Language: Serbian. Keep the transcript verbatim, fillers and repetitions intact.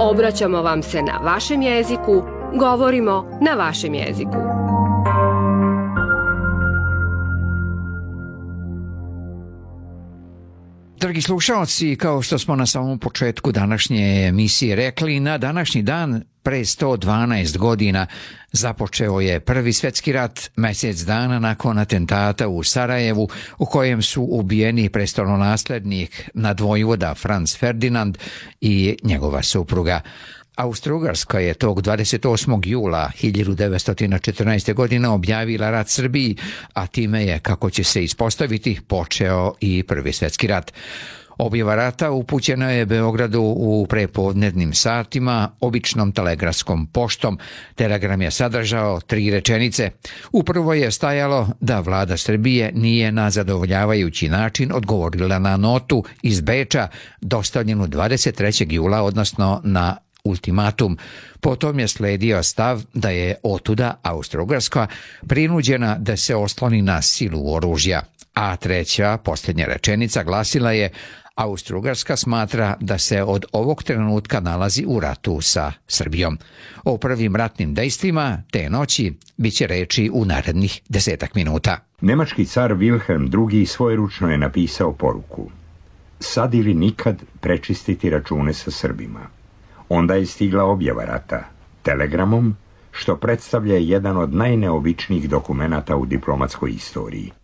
Obraćamo vam se na vašem jeziku, govorimo na vašem jeziku. Dragi slušalci, kao što smo na samom početku današnje emisije rekli, na današnji dan pre sto dvanaest godina započeo je Prvi svjetski rat, mjesec dana nakon atentata u Sarajevu u kojem su ubijeni prestolonaslednik nadvojvoda Franz Ferdinand i njegova supruga. Austro-Ugarska je tog dvadeset osmog jula hiljadu devetsto četrnaeste. godine objavila rat Srbiji, a time je, kako će se ispostaviti, počeo i Prvi svjetski rat. Objava rata upućena je Beogradu u prepodnevnim satima običnom telegrafskom poštom. Telegram je sadržao tri rečenice. U prvoj je stajalo da vlada Srbije nije na zadovoljavajući način odgovorila na notu iz Beča dostavljenu dvadeset trećeg jula, odnosno na ultimatum. Potom je sledio stav da je otuda Austro-Ugarska prinuđena da se osloni na silu oružja. A treća, posljednja rečenica glasila je: Austro-Ugarska smatra da se od ovog trenutka nalazi u ratu sa Srbijom. O prvim ratnim dejstvima te noći biće reči u narednih desetak minuta. Nemački car Wilhelm drugi svojeručno je napisao poruku: sad ili nikad prečistiti račune sa Srbima. Onda je stigla objava rata, telegramom, što predstavlja jedan od najneobičnijih dokumenata u diplomatskoj istoriji.